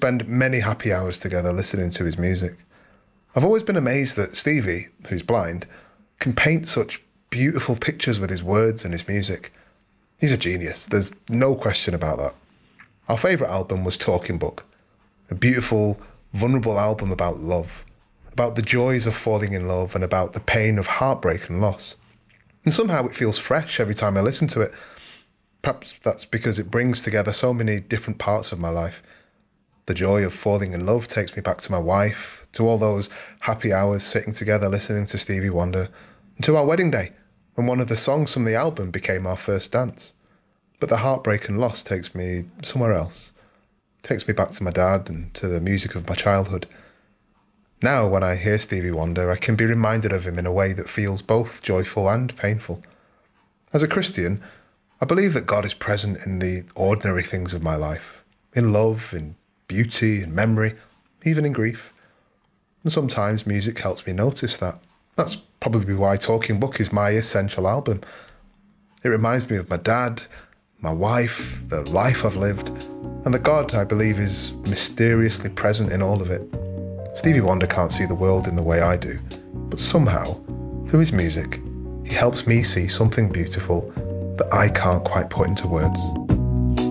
spend many happy hours together listening to his music. I've always been amazed that Stevie, who's blind, can paint such beautiful pictures with his words and his music. He's a genius, there's no question about that. Our favourite album was Talking Book, a beautiful, vulnerable album about love, about the joys of falling in love and about the pain of heartbreak and loss. And somehow it feels fresh every time I listen to it. Perhaps that's because it brings together so many different parts of my life. The joy of falling in love takes me back to my wife, to all those happy hours sitting together listening to Stevie Wonder, and to our wedding day, when one of the songs from the album became our first dance. But the heartbreak and loss takes me somewhere else. It takes me back to my dad and to the music of my childhood. Now, when I hear Stevie Wonder, I can be reminded of him in a way that feels both joyful and painful. As a Christian, I believe that God is present in the ordinary things of my life, in love, in beauty, in memory, even in grief. And sometimes music helps me notice that. That's probably why Talking Book is my essential album. It reminds me of my dad, my wife, the life I've lived, and that God, I believe, is mysteriously present in all of it. Stevie Wonder can't see the world in the way I do, but somehow, through his music, he helps me see something beautiful that I can't quite put into words.